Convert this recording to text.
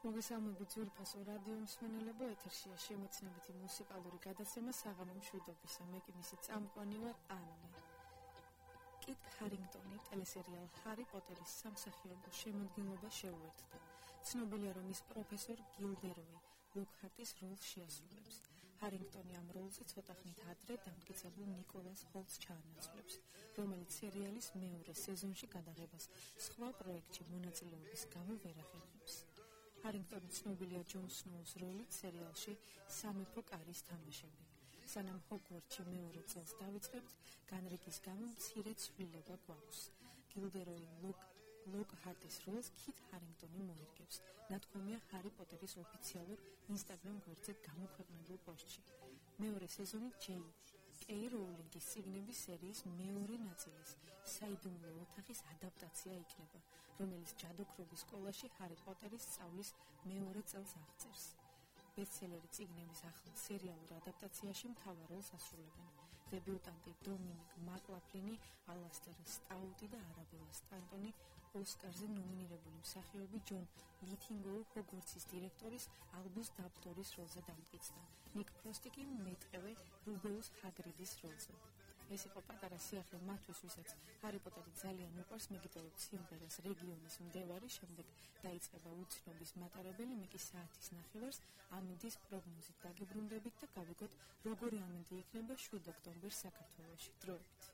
მოგესალმებით ძვირფასო რადიო მსმენელებო, ეთერშია შემეცნებითი მუსიკალური გადაცემა საღამო მშვიდობისა. მე კი მისი წამყვანი ვარ ანნი. კიტ ჰარინგტონი ტელესერიალ ჰარი პოტერის სამსახიობო შემოქმედება შეუერთდა. ცნობილია, რომ ის პროფესორ გილდეროი ლოკჰარტის როლს შეასრულებს. ჰარინგტონი ამ როლზე ცოტა ხნით ადრე დამტკიცებულ ნიკოლას ჰოლტს ჩაანაცვლებს, რომელიც სერიალის მეორე სეზონში გადაღებას სხვა პროექტში მონაწილეობის გამო ვერ ახერხებს. ჰარინგტონი ცნობილია ჯონ სნოუს როლით სერიალში სამეფო კარის თამაშები. სანამ ჰოგვორტსში მეორე წელს დავიწყებთ, განრიგის გამო მცირე ცვლილება გვაქვს. გილდეროი ლოკჰარტის როლს კიტ ჰარინგტონი მოერგებს. ნათქვამია ჰარი პოტერის ოფიციალურ ინსტაგრამ გვერდზე გამოქვეყნებულ პოსტში. მეორე სეზონი ჯეი კეი როულინგის წიგნების სერიის მეორე ნაწილის საიდუმლო ოთახის ადაპტაცია იქნება, რომელიც ჯადოქრობის სკოლაში ჰარი პოტერის სწავლის მეორე წელს აღწერს. ბესტსელერი წიგნების ახალ სერიალურ ადაპტაციაში მთავარ როლს ასრულებენ დებიუტანტი დომინიკ მაკლაფლინი, ალასტერ სტაუტი და არაბელა სტანტონი. ოსკარზე ნომინირებული მსახიობი ჯონ ლითინგოუ ჰოგვორტსის დირექტორის ალბუს დაბლდორის როლზე დამტკიცდა. ნიკ ფროსტი კი მეტყევე რუბეუს ჰაგრიდის როლზე. ეს იყო პატარა სიახლე მათთვის, ვისაც ჰარი პოტერი ძალიან უყვარს. მეგიტებებთ სიმღერას რეგიონის მდევარი, შემდეგ დაიწყება უცნობის მატარებელი, მე კი საათის ნახევარს ამინდის პროგნოზით დაგიბრუნდებით და გავიგოთ, როგორი ამინდი იქნება 7 ოქტომბერს საქართველოში. დროებით.